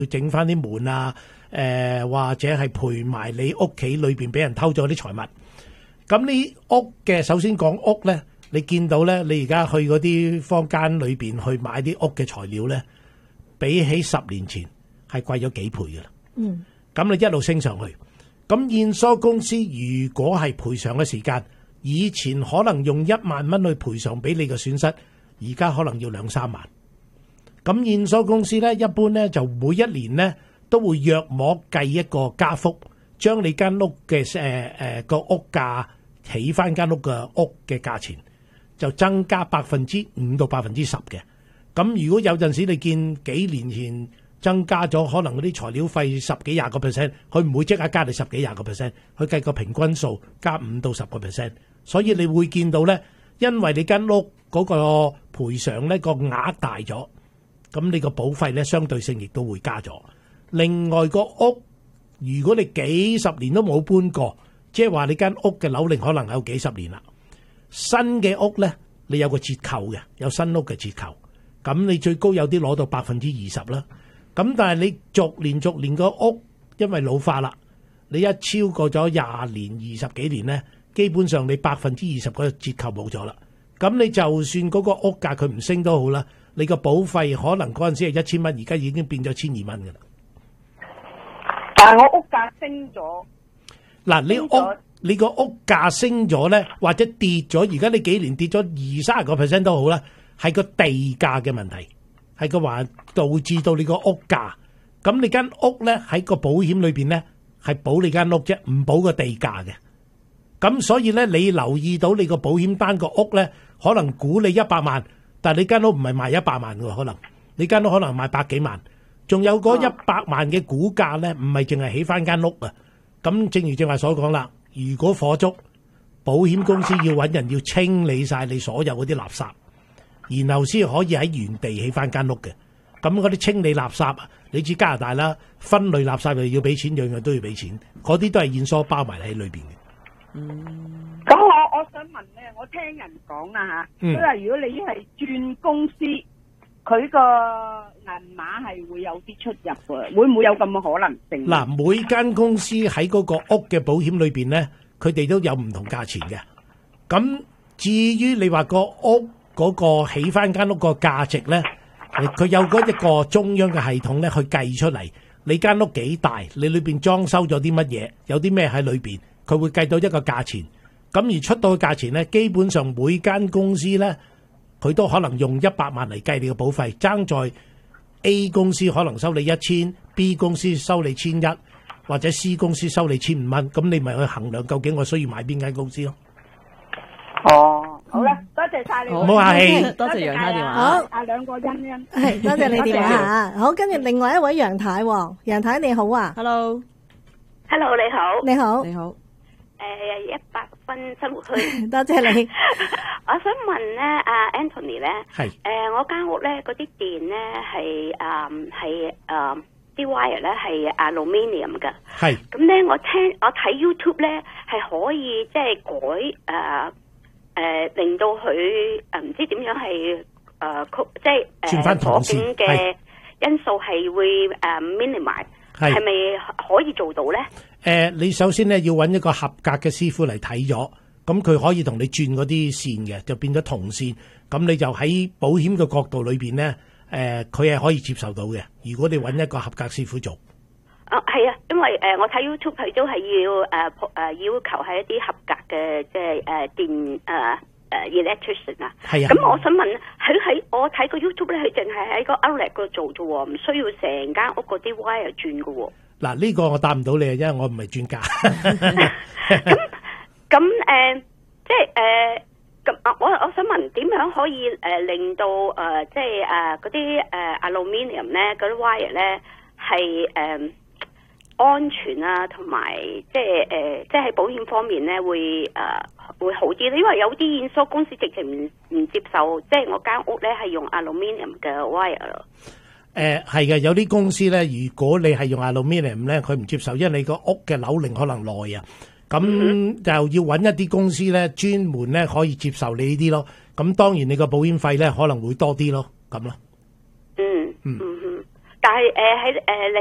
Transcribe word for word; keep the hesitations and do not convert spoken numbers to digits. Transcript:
要整翻啲門啊，誒、呃、或者係賠埋你屋企裏邊俾人偷咗啲財物。咁呢屋嘅首先講屋咧，你見到咧，你而家去嗰啲坊間裏邊去買啲屋嘅材料咧，比起十年前係貴咗幾倍㗎啦。嗯，咁你一路升上去。咁驗疏公司如果係賠償嘅時間，以前可能用一萬蚊去賠償俾你嘅損失，而家可能要兩三萬。咁驗疏公司咧，一般咧就每一年咧都會約莫計一個加幅，將你間屋嘅誒誒個屋價起翻間屋嘅屋嘅價錢，就增加百分之五到百分之十嘅。咁如果有陣時你見幾年前增加咗，可能嗰啲材料費十幾廿個 percent， 佢唔會即刻加你十幾廿個 percent， 佢計個平均數加五到十個 percent。所以你會見到咧，因為你間屋嗰個賠償咧個額大咗。咁你個保費咧相對性亦都會加咗。另外個屋，如果你幾十年都冇搬過，即係話你間屋嘅樓齡可能有幾十年啦。新嘅屋咧，你有個折扣嘅，有新屋嘅折扣。咁你最高有啲攞到百分之二十啦。咁但係你逐年逐年個屋，因為老化啦，你一超過咗廿年、二十幾年咧，基本上你百分之二十嗰個折扣冇咗啦。咁你就算嗰個屋價佢唔升都好啦。你個保費可能嗰陣時係一千蚊，而家已經變咗千二蚊㗎啦。 但係我屋價升咗。 嗱，你屋你個屋價升咗咧，或者跌咗，而家呢幾年跌咗二三十個 percent 都好啦，係個地價嘅問題，係個話導致到你個屋價。咁你間屋咧喺個保險裏邊咧係保你間屋啫，唔保個地價嘅。咁所以咧，你留意到你個保險單個屋咧，可能估你一百萬。但係你間屋唔係賣一百萬嘅喎，可能你間屋可能賣百幾萬，仲有嗰一百萬嘅估價咧，唔係淨係起翻間屋啊。咁正如正話所講啦，如果火燭，保險公司要揾人要清理晒你所有嗰啲垃圾，然後先可以喺原地起翻間屋嘅。咁嗰啲清理垃圾啊，你知加拿大啦，分類垃圾又要俾錢，樣樣都要俾錢，嗰啲都係驗疏包埋喺裏邊嘅。 嗯。咁我我想問咧，我聽人講啊嚇，佢話如果你係轉公司，佢個銀碼係會有啲出入嘅，會唔會有咁嘅可能性？ 嗱，每間公司喺嗰個屋嘅保險裏邊咧，佢哋都有唔同價錢嘅。咁至於你話個屋嗰個起翻間屋個價值咧，佢有嗰一個中央嘅系統咧去計出嚟，你間屋幾大，你裏邊裝修咗啲乜嘢，有啲咩喺裏邊，佢會計到一個價錢。咁而出到嘅價錢咧，基本上每間公司咧，佢都可能用一百萬嚟計你嘅保費。爭在 A 公司可能收你一千 ，B 公司收你千一，或者 C 公司收你千五蚊。咁你咪去衡量究竟我需要買邊間公司咯。 哦，好啦，多謝晒你。 唔好客氣， 多謝楊太電話。 好，阿兩個欣欣， 係多謝你電話嚇。好，跟住另外一位楊太，楊太你好啊 ，Hello，Hello 你好， 你好， 你好。 誒，一百分生活區， 多謝你。 我想問咧，阿 Anthony 咧， 係誒、 呃，我間屋咧嗰啲電咧係誒係誒啲 wire 咧係 aluminium 嘅， 係。 咁咧我聽我睇 YouTube 咧係可以即係改誒誒、呃呃、令到佢誒唔知點樣係誒曲即係誒火警嘅因素係會誒 minimize，係咪可以做到咧？ 誒、呃，你首先咧要揾一個合格嘅師傅嚟睇咗，咁佢可以同你轉嗰啲線嘅，就變咗銅線，咁你就喺保險嘅角度裏邊咧，誒、呃，佢係可以接受到嘅。如果你揾一個合格師傅做， 啊係啊，因為誒、呃、我睇 YouTube 佢都係要誒誒、呃、要求係一啲合格嘅即係誒電誒誒 electrician 啊。係啊。咁我想問，佢喺我睇個 YouTube 咧，佢淨係喺個 outlet 嗰度做啫喎，唔需要成間屋嗰啲 wire 轉㗎喎。 嗱，呢個我答唔到你啊，因為我唔係專家。 咁咁誒，即係誒，咁、呃、我我想問點樣可以誒、呃、令到誒、呃、即係誒嗰啲誒 aluminium 咧嗰啲 wire 咧係誒安全啊，同埋即係誒、呃、即係喺保險方面咧會誒、呃、會好啲咧，因為有啲驗疏公司直情唔唔接受，即係我間屋咧係用 aluminium 嘅 wire 咯。 誒係嘅，有啲公司咧，如果你係用 aluminium 咧，佢唔接受，因為你個屋嘅樓齡可能耐啊，咁、嗯、就要揾一啲公司咧，專門咧可以接受你呢啲咯。咁當然你個保險費咧可能會多啲咯，咁咯。 嗯嗯嗯。 但係誒喺誒